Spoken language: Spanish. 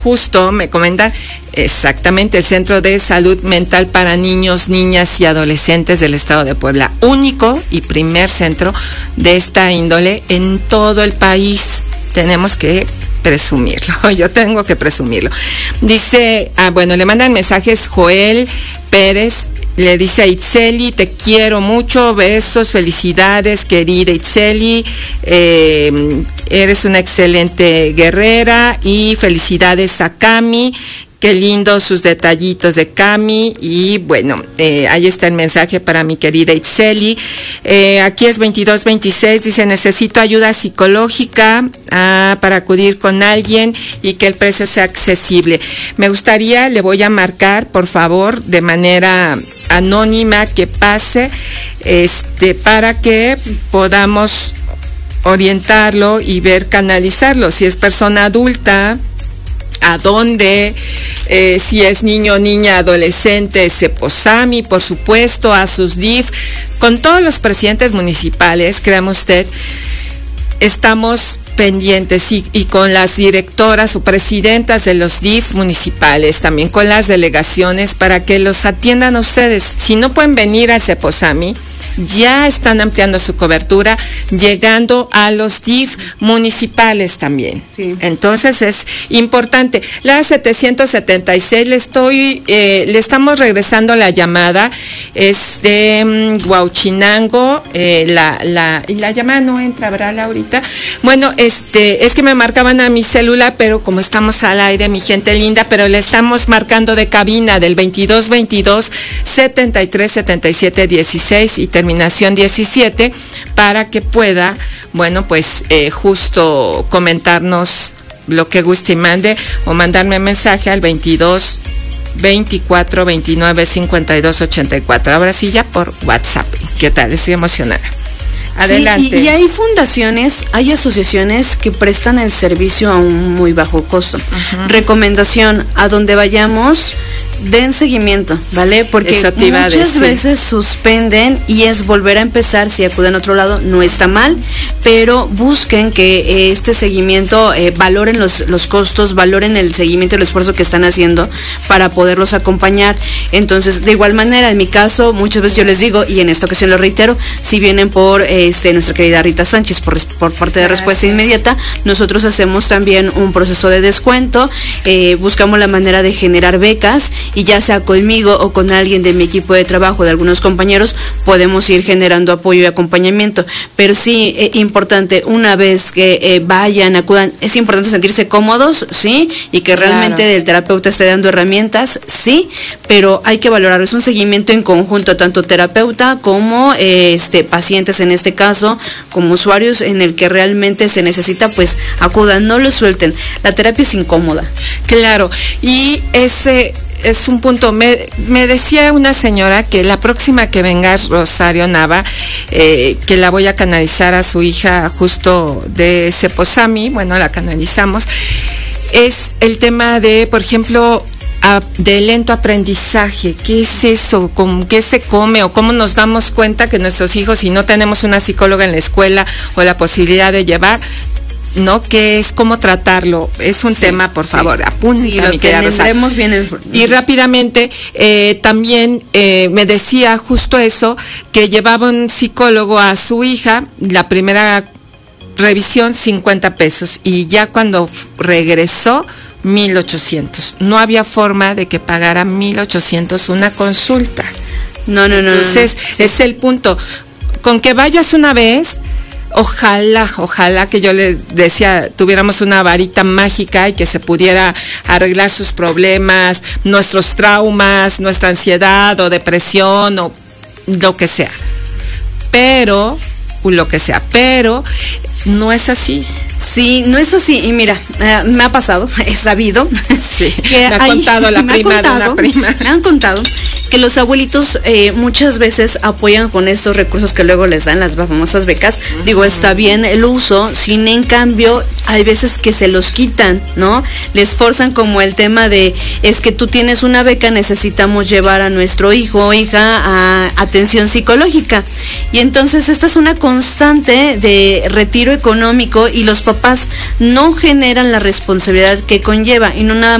Justo me comentan exactamente el Centro de Salud Mental para Niños, Niñas y Adolescentes del Estado de Puebla. Único y primer centro de esta índole en todo el país. Tenemos que presumirlo, yo tengo que presumirlo. Dice, le mandan mensajes Joel Pérez, le dice a Itzeli, te quiero mucho, besos, felicidades, querida Itzeli, eres una excelente guerrera y felicidades a Cami. Qué lindos sus detallitos de Cami. Y bueno, ahí está el mensaje para mi querida Itzeli. Aquí es 2226, dice, necesito ayuda psicológica para acudir con alguien y que el precio sea accesible. Me gustaría, le voy a marcar, por favor, de manera anónima que pase, para que podamos orientarlo y ver, canalizarlo. Si es persona adulta, a dónde, si es niño, niña, adolescente, CEPOSAMI, por supuesto, a sus DIF, con todos los presidentes municipales, créame usted, estamos pendientes y con las directoras o presidentas de los DIF municipales, también con las delegaciones, para que los atiendan a ustedes. Si no pueden venir al CEPOSAMI, ya están ampliando su cobertura, llegando a los DIF municipales también. Sí. Entonces es importante. La 776 le estamos regresando la llamada, es de Huauchinango, y la llamada no entra, ¿verdad, Laurita? Bueno, es que me marcaban a mi celular, pero como estamos al aire, mi gente linda, pero le estamos marcando de cabina del 2222 73 77 16 y terminación 17, para que pueda, justo comentarnos lo que guste y mande, o mandarme mensaje al 22 24 29 52 84. Ahora sí, ya por WhatsApp. ¿Qué tal? Estoy emocionada. Adelante. Sí, y hay fundaciones, hay asociaciones que prestan el servicio a un muy bajo costo. Uh-huh. Recomendación, a donde vayamos, den seguimiento, ¿vale? Porque muchas veces suspenden y es volver a empezar. Si acuden a otro lado, no está mal, pero busquen que este seguimiento, valoren los costos, valoren el seguimiento y el esfuerzo que están haciendo para poderlos acompañar. Entonces, de igual manera, en mi caso, muchas veces yo les digo, y en esta ocasión lo reitero, si vienen por nuestra querida Rita Sánchez, por parte de Respuesta Inmediata, nosotros hacemos también un proceso de descuento, buscamos la manera de generar becas, y ya sea conmigo o con alguien de mi equipo de trabajo, de algunos compañeros, podemos ir generando apoyo y acompañamiento. Pero sí, importante, una vez que vayan, acudan, es importante sentirse cómodos, sí, y que realmente el terapeuta esté dando herramientas, sí, pero hay que valorarlo. Es un seguimiento en conjunto, tanto terapeuta como pacientes en este caso, como usuarios, en el que realmente se necesita, pues acudan, no lo suelten. La terapia es incómoda. Claro, y ese es un punto. Me decía una señora que la próxima que venga Rosario Nava, que la voy a canalizar a su hija justo de CEPOSAMI, la canalizamos, es el tema de, por ejemplo, de lento aprendizaje. ¿Qué es eso? ¿Con qué se come? ¿O cómo nos damos cuenta que nuestros hijos, si no tenemos una psicóloga en la escuela o la posibilidad de llevar, ¿no? ¿Qué es? ¿Cómo tratarlo? Es un tema, por favor, apunta, mi querida Rosa. Y rápidamente, también me decía justo eso, que llevaba un psicólogo a su hija, la primera revisión 50 pesos, y ya cuando regresó, 1,800. No había forma de que pagara 1,800 una consulta. No. Entonces, es el punto. Con que vayas una vez, ojalá que yo les decía, tuviéramos una varita mágica y que se pudiera arreglar sus problemas, nuestros traumas, nuestra ansiedad o depresión o lo que sea. Pero no es así. Sí, no es así. Y mira, me ha pasado, he sabido. Sí, me ha contado la prima de una prima. Me han contado que los abuelitos muchas veces apoyan con estos recursos que luego les dan las famosas becas. Digo, está bien el uso, sin en cambio hay veces que se los quitan, ¿no? Les forzan como el tema de, es que tú tienes una beca, necesitamos llevar a nuestro hijo o hija a atención psicológica. Y entonces esta es una constante de retiro económico y los papás no generan la responsabilidad que conlleva, y no nada